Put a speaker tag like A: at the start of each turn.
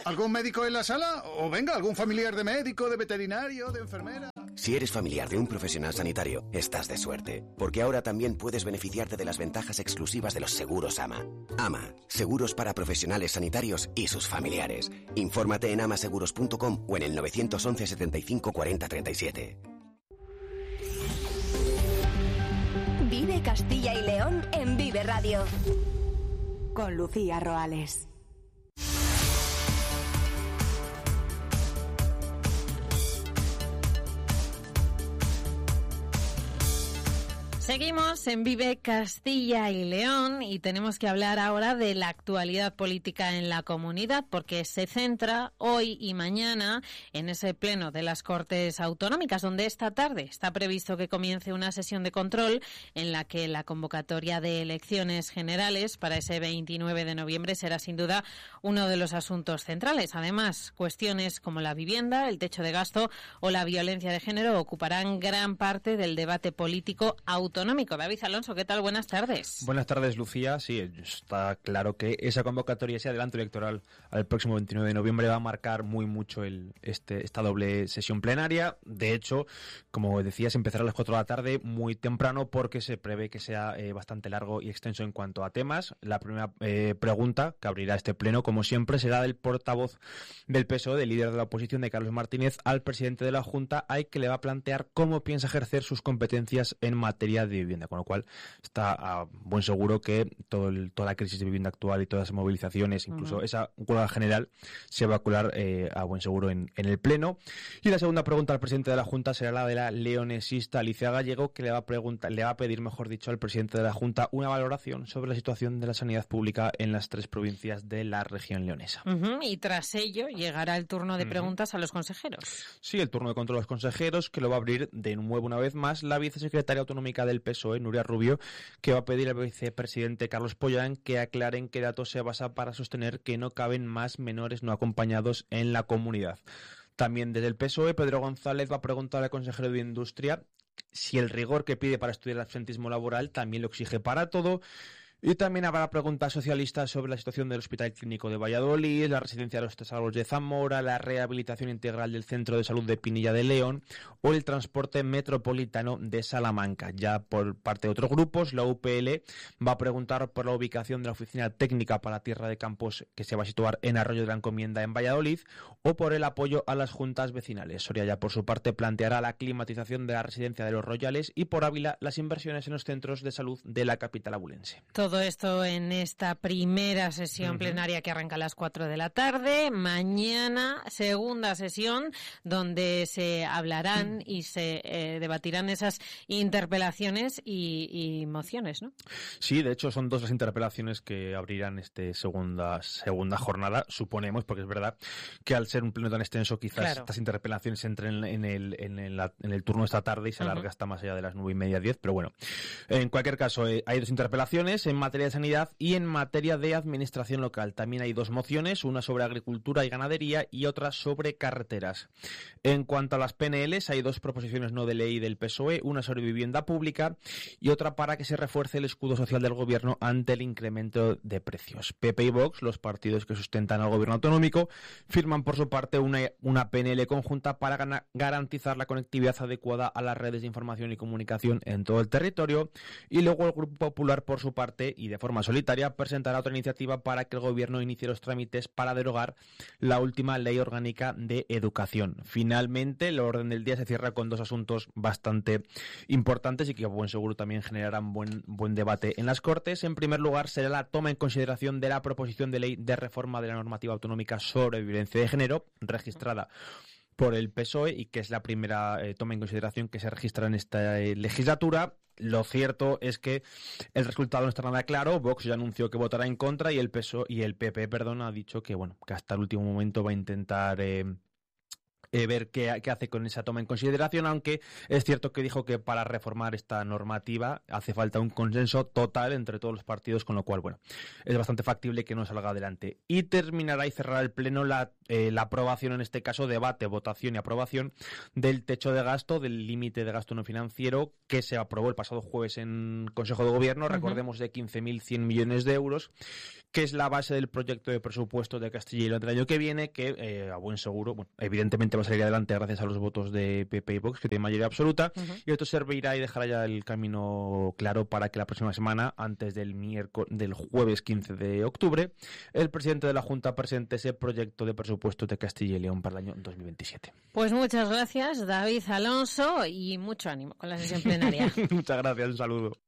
A: ¿Algún médico en la sala? O venga, algún familiar de médico, de veterinario, de enfermera.
B: Si eres familiar de un profesional sanitario, estás de suerte, porque ahora también puedes beneficiarte de las ventajas exclusivas de los seguros AMA. AMA, seguros para profesionales sanitarios y sus familiares. Infórmate en amaseguros.com o en el 911 75 40 37.
C: Vive Castilla y León en Vive Radio. Con Lucía Roales.
D: Seguimos en Vive Castilla y León y tenemos que hablar ahora de la actualidad política en la comunidad, porque se centra hoy y mañana en ese pleno de las Cortes Autonómicas, donde esta tarde está previsto que comience una sesión de control en la que la convocatoria de elecciones generales para ese 29 de noviembre será sin duda uno de los asuntos centrales. Además, cuestiones como la vivienda, el techo de gasto o la violencia de género ocuparán gran parte del debate político autonómico. David Alonso, ¿qué tal? Buenas tardes.
E: Buenas tardes, Lucía. Sí, está claro que esa convocatoria, ese adelanto electoral al próximo 29 de noviembre va a marcar muy mucho esta doble sesión plenaria. De hecho, como decías, empezará a las 4 de la tarde, muy temprano, porque se prevé que sea bastante largo y extenso en cuanto a temas. La primera pregunta que abrirá este pleno, como siempre, será del portavoz del PSOE, del líder de la oposición, de Carlos Martínez, al presidente de la Junta, al que le va a plantear cómo piensa ejercer sus competencias en materia de vivienda, con lo cual está a buen seguro que toda la crisis de vivienda actual y todas las movilizaciones, incluso esa huelga general, se va a colar a buen seguro en el Pleno. Y la segunda pregunta al presidente de la Junta será la de la leonesista Alicia Gallego, que le va a pedir, mejor dicho, al presidente de la Junta una valoración sobre la situación de la sanidad pública en las 3 provincias de la región leonesa.
D: Y tras ello llegará el turno de preguntas a los consejeros.
E: Sí, el turno de control a los consejeros, que lo va a abrir de nuevo una vez más la vicesecretaria autonómica del PSOE, Nuria Rubio, que va a pedir al vicepresidente Carlos Pollán que aclare en qué datos se basa para sostener que no caben más menores no acompañados en la comunidad. También desde el PSOE, Pedro González va a preguntar al consejero de Industria si el rigor que pide para estudiar el absentismo laboral también lo exige para todo. Y también habrá preguntas socialistas sobre la situación del Hospital Clínico de Valladolid, la residencia de los Tesaros de Zamora, la rehabilitación integral del Centro de Salud de Pinilla de León o el transporte metropolitano de Salamanca. Ya por parte de otros grupos, la UPL va a preguntar por la ubicación de la oficina técnica para Tierra de Campos, que se va a situar en Arroyo de la Encomienda en Valladolid, o por el apoyo a las juntas vecinales. Soria ya por su parte planteará la climatización de la residencia de los Royales y por Ávila las inversiones en los centros de salud de la capital abulense.
D: Todo esto en esta primera sesión plenaria que arranca a las 4 de la tarde. Mañana, segunda sesión, donde se hablarán y se debatirán esas interpelaciones y mociones, ¿no?
E: Sí, de hecho son 2 las interpelaciones que abrirán segunda jornada, suponemos, porque es verdad que al ser un pleno tan extenso, quizás estas interpelaciones entren en el turno de esta tarde y se alarga hasta más allá de las 9:30, 10, pero bueno. En cualquier caso, hay 2 interpelaciones en materia de sanidad y en materia de administración local. También hay 2 mociones, una sobre agricultura y ganadería y otra sobre carreteras. En cuanto a las PNLs, hay 2 proposiciones no de ley del PSOE, una sobre vivienda pública y otra para que se refuerce el escudo social del gobierno ante el incremento de precios. PP y Vox, los partidos que sustentan al gobierno autonómico, firman por su parte una PNL conjunta para garantizar la conectividad adecuada a las redes de información y comunicación en todo el territorio, y luego el Grupo Popular por su parte y de forma solitaria presentará otra iniciativa para que el gobierno inicie los trámites para derogar la última ley orgánica de educación. Finalmente, el orden del día se cierra con 2 asuntos bastante importantes y que a buen seguro también generarán buen debate en las Cortes. En primer lugar, será la toma en consideración de la proposición de ley de reforma de la normativa autonómica sobre violencia de género, registrada por el PSOE y que es la primera toma en consideración que se registra en esta legislatura. Lo cierto es que el resultado no está nada claro. Vox ya anunció que votará en contra y el PP, ha dicho que hasta el último momento va a intentar ver qué hace con esa toma en consideración, aunque es cierto que dijo que para reformar esta normativa hace falta un consenso total entre todos los partidos, con lo cual, bueno, es bastante factible que no salga adelante. Y terminará y cerrará el Pleno la aprobación, en este caso, debate, votación y aprobación del techo de gasto, del límite de gasto no financiero, que se aprobó el pasado jueves en Consejo de Gobierno, recordemos, de 15.100 millones de euros, que es la base del proyecto de presupuesto de Castilla y León del año que viene, que a buen seguro, bueno, evidentemente va a salir adelante gracias a los votos de PP y Vox, que tienen mayoría absoluta, y esto servirá y dejará ya el camino claro para que la próxima semana, antes del jueves 15 de octubre, el presidente de la Junta presente ese proyecto de presupuesto de Castilla y León para el año 2027.
D: Pues muchas gracias, David Alonso, y mucho ánimo con la sesión plenaria.
E: Muchas gracias, un saludo.